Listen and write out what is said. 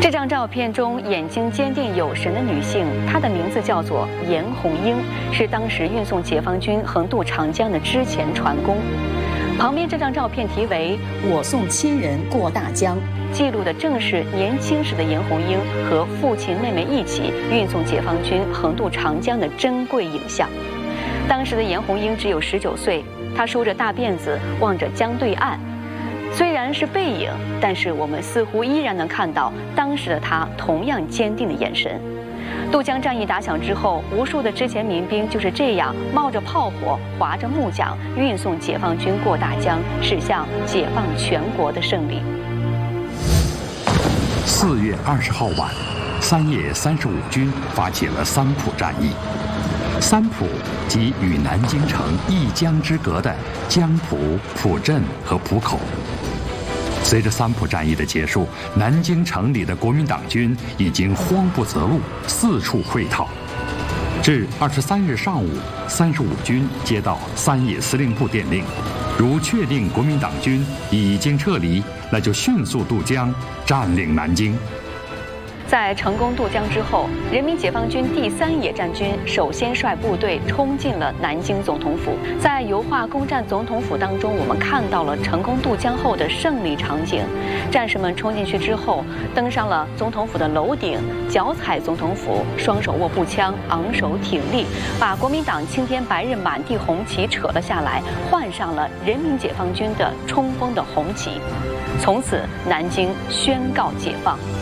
这张照片中眼睛坚定有神的女性，她的名字叫做严红英，是当时运送解放军横渡长江的之前船工。旁边这张照片题为“我送亲人过大江”，记录的正是年轻时的严红英和父亲妹妹一起运送解放军横渡长江的珍贵影像。当时的严红英只有19岁，她梳着大辫子，望着江对岸。虽然是背影，但是我们似乎依然能看到当时的她同样坚定的眼神。渡江战役打响之后，无数的之前民兵就是这样冒着炮火，划着木桨，运送解放军过大江，驶向解放全国的胜利。 4月20号晚，3野35军发起了三浦战役。三浦即与南京城一江之隔的江浦、浦镇和浦口。随着三浦战役的结束，南京城里的国民党军已经慌不择路，四处溃逃。至23日上午，35军接到三野司令部电令，如确定国民党军已经撤离，那就迅速渡江，占领南京。 在成功渡江之后，人民解放军第3野战军首先率部队冲进了南京总统府。在油画攻占总统府当中，我们看到了成功渡江后的胜利场景。战士们冲进去之后，登上了总统府的楼顶，脚踩总统府，双手握步枪，昂首挺立，把国民党青天白日满地红旗扯了下来，换上了人民解放军的冲锋的红旗。从此，南京宣告解放。